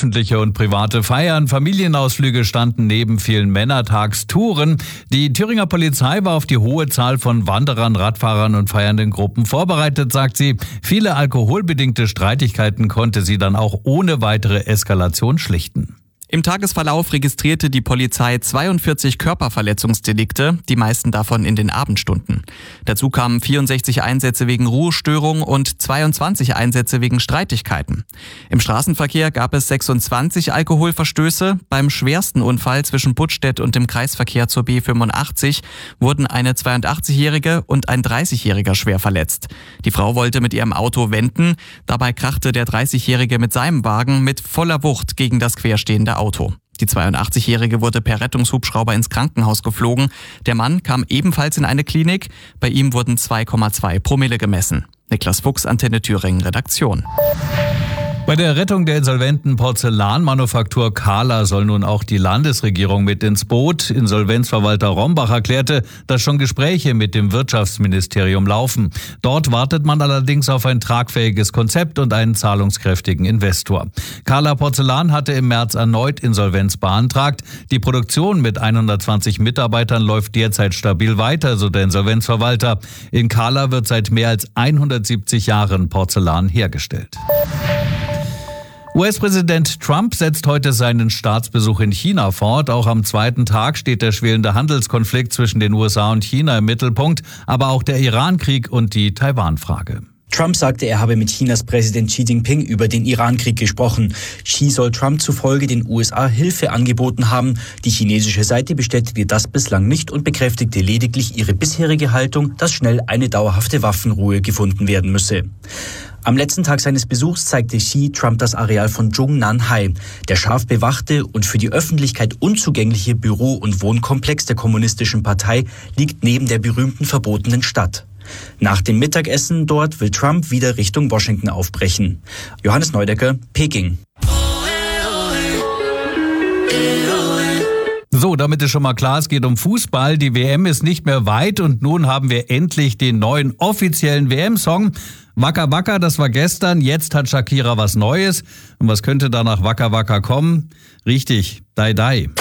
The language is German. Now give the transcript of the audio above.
öffentliche und private Feiern, Familienausflüge standen neben vielen Männertagstouren. Die Thüringer Polizei war auf die hohe Zahl von Wanderern, Radfahrern und feiernden Gruppen vorbereitet, sagt sie. Viele alkoholbedingte Streitigkeiten konnte sie dann auch ohne weitere Eskalation schlichten. Im Tagesverlauf registrierte die Polizei 42 Körperverletzungsdelikte, die meisten davon in den Abendstunden. Dazu kamen 64 Einsätze wegen Ruhestörung und 22 Einsätze wegen Streitigkeiten. Im Straßenverkehr gab es 26 Alkoholverstöße. Beim schwersten Unfall zwischen Puttstedt und dem Kreisverkehr zur B85 wurden eine 82-Jährige und ein 30-Jähriger schwer verletzt. Die Frau wollte mit ihrem Auto wenden. Dabei krachte der 30-Jährige mit seinem Wagen mit voller Wucht gegen das querstehende Auto. Die 82-Jährige wurde per Rettungshubschrauber ins Krankenhaus geflogen. Der Mann kam ebenfalls in eine Klinik. Bei ihm wurden 2,2 Promille gemessen. Niklas Fuchs, Antenne Thüringen, Redaktion. Bei der Rettung der insolventen Porzellanmanufaktur Kahler soll nun auch die Landesregierung mit ins Boot. Insolvenzverwalter Rombach erklärte, dass schon Gespräche mit dem Wirtschaftsministerium laufen. Dort wartet man allerdings auf ein tragfähiges Konzept und einen zahlungskräftigen Investor. Kahler Porzellan hatte im März erneut Insolvenz beantragt. Die Produktion mit 120 Mitarbeitern läuft derzeit stabil weiter, so der Insolvenzverwalter. In Kahler wird seit mehr als 170 Jahren Porzellan hergestellt. US-Präsident Trump setzt heute seinen Staatsbesuch in China fort. Auch am zweiten Tag steht der schwelende Handelskonflikt zwischen den USA und China im Mittelpunkt, aber auch der Iran-Krieg und die Taiwan-Frage. Trump sagte, er habe mit Chinas Präsident Xi Jinping über den Iran-Krieg gesprochen. Xi soll Trump zufolge den USA Hilfe angeboten haben. Die chinesische Seite bestätigte das bislang nicht und bekräftigte lediglich ihre bisherige Haltung, dass schnell eine dauerhafte Waffenruhe gefunden werden müsse. Am letzten Tag seines Besuchs zeigte Xi Trump das Areal von Zhongnanhai. Der scharf bewachte und für die Öffentlichkeit unzugängliche Büro- und Wohnkomplex der Kommunistischen Partei liegt neben der berühmten verbotenen Stadt. Nach dem Mittagessen dort will Trump wieder Richtung Washington aufbrechen. Johannes Neudecker, Peking. So, damit ist schon mal klar, es geht um Fußball. Die WM ist nicht mehr weit und nun haben wir endlich den neuen offiziellen WM-Song. Waka Waka, das war gestern, jetzt hat Shakira was Neues. Und was könnte da nach Waka Waka kommen? Richtig, Dai Dai.